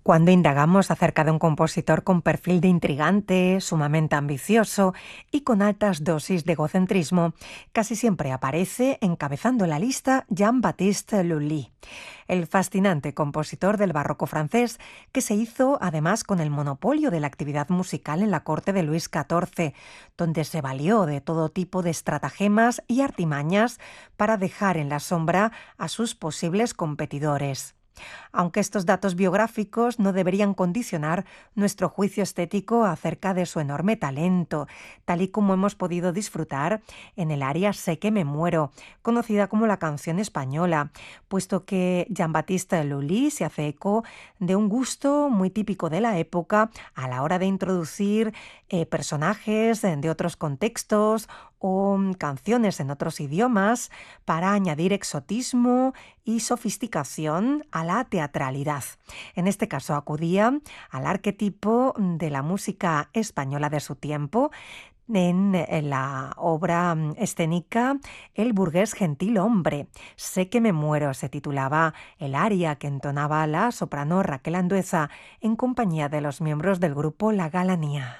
Cuando indagamos acerca de un compositor con perfil de intrigante, sumamente ambicioso y con altas dosis de egocentrismo, casi siempre aparece encabezando la lista Jean-Baptiste Lully, el fascinante compositor del barroco francés que se hizo además con el monopolio de la actividad musical en la corte de Luis XIV, donde se valió de todo tipo de estratagemas y artimañas para dejar en la sombra a sus posibles competidores. Aunque estos datos biográficos no deberían condicionar nuestro juicio estético acerca de su enorme talento, tal y como hemos podido disfrutar en el aria Sé que me muero, conocida como la canción española, puesto que Jean-Baptiste Lully se hace eco de un gusto muy típico de la época a la hora de introducir personajes de otros contextos o canciones en otros idiomas para añadir exotismo y sofisticación a la teatralidad. En este caso acudía al arquetipo de la música española de su tiempo en la obra escénica El burgués gentilhombre. Sé que me muero se titulaba el aria que entonaba la soprano Raquel Andueza en compañía de los miembros del grupo La Galanía.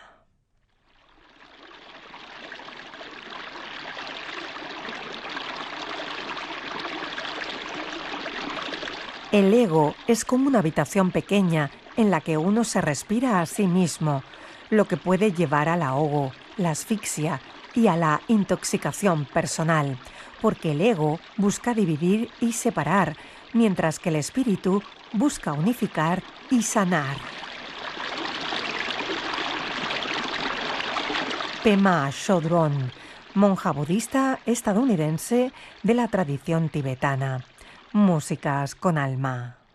El ego es como una habitación pequeña en la que uno se respira a sí mismo, lo que puede llevar al ahogo, la asfixia y a la intoxicación personal, porque el ego busca dividir y separar, mientras que el espíritu busca unificar y sanar. Pema Chodron, monja budista estadounidense de la tradición tibetana. Músicas con alma.